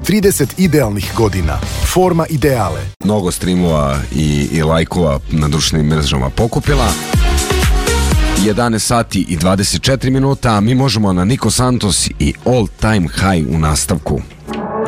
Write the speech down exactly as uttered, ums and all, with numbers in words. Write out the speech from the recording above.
trideset idealnih godina. Forma ideale. Mnogo streamova i, i lajkova na društvenim mrežama pokupila. jedanaest sati i dvadeset četiri minuta, a mi možemo na Niko Santos i All Time High u nastavku.